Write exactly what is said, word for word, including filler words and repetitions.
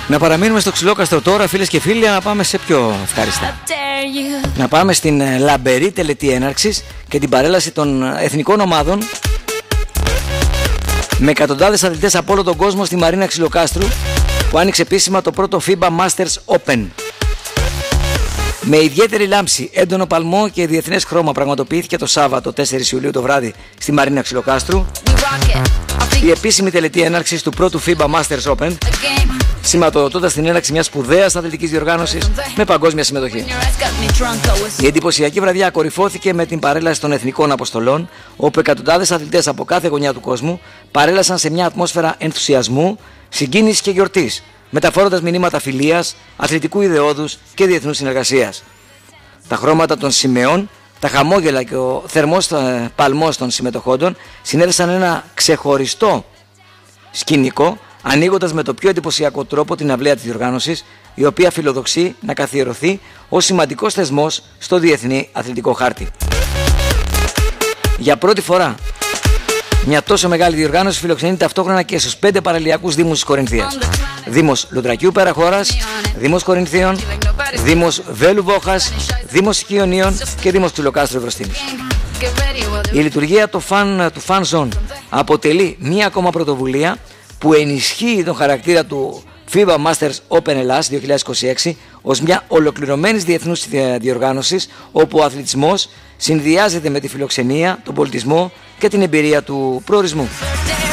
Να παραμείνουμε στο Ξυλόκαστρο τώρα, φίλες και φίλοι, να πάμε σε πιο ευχάριστα. Να πάμε στην λαμπερή τελετή έναρξης και την παρέλαση των εθνικών ομάδων με εκατοντάδες αθλητές από όλο τον κόσμο στη Μαρίνα Ξυλοκάστρου, που άνοιξε επίσημα το πρώτο φίμπα Masters Open. Με ιδιαίτερη λάμψη, έντονο παλμό και διεθνές χρώμα πραγματοποιήθηκε το Σάββατο τέσσερις Ιουλίου το βράδυ στη Μαρίνα Ξυλοκάστρου η επίσημη τελετή έναρξης του πρώτου φίμπα Masters Open, σηματοδοτώντας την έναρξη μιας σπουδαίας αθλητικής διοργάνωσης με παγκόσμια συμμετοχή. Η εντυπωσιακή βραδιά κορυφώθηκε με την παρέλαση των εθνικών αποστολών, όπου εκατοντάδες αθλητές από κάθε γωνιά του κόσμου παρέλασαν σε μια ατμόσφαιρα ενθουσιασμού, συγκίνησης και γιορτής, μεταφορώντας μηνύματα φιλίας, αθλητικού ιδεώδους και διεθνούς συνεργασίας. Τα χρώματα των σημαίων, τα χαμόγελα και ο θερμός παλμός των συμμετοχόντων συνέδεσαν ένα ξεχωριστό σκηνικό, ανοίγοντας με το πιο εντυπωσιακό τρόπο την αυλαία της διοργάνωσης, η οποία φιλοδοξεί να καθιερωθεί ως σημαντικός θεσμός στο διεθνή αθλητικό χάρτη. Για πρώτη φορά, μια τόσο μεγάλη διοργάνωση φιλοξενεί ταυτόχρονα και στους πέντε παραλιακούς δήμους της Κορινθίας. Δήμος Λουτρακιού Πέρα Χώρας, Δήμος Κορινθίων, Δήμος Βέλου Βόχας, Δήμος Οικειονίων και Δήμος Ξυλοκάστρου Ευρωστήμης. Η λειτουργία του Fan, του Fan Zone αποτελεί μία ακόμα πρωτοβουλία που ενισχύει τον χαρακτήρα του φίμπα Masters Open Ελλάς δύο χιλιάδες είκοσι έξι ως μια ολοκληρωμένης διεθνούς διοργάνωσης, όπου ο αθλητισμός συνδυάζεται με τη φιλοξενία, τον πολιτισμό και την εμπειρία του προορισμού.